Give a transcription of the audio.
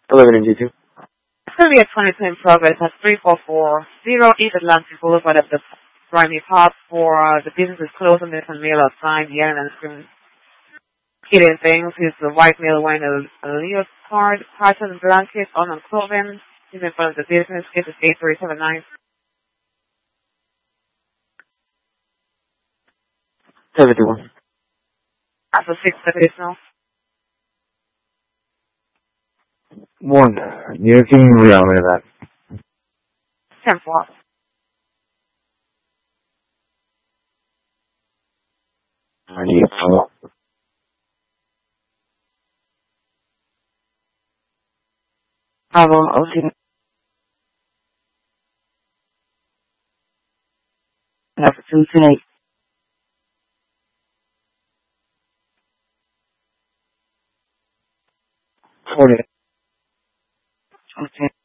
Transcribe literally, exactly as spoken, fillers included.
eleven and G two. Soviet twenty-two in progress at three four four zero East Atlantic Boulevard at the Primary Park for uh, the business is closed on this and mail outside the end and screen. Killing things is the white male wearing a, a Leo card, pattern blanket on and clothing. He's in front of the business. Case is eight three seven nine. seventy-one. After six additional. One. New York King reality of that. ten four. ninety-four. Bravo, Ocean. Number two ten eight. forty. Okay.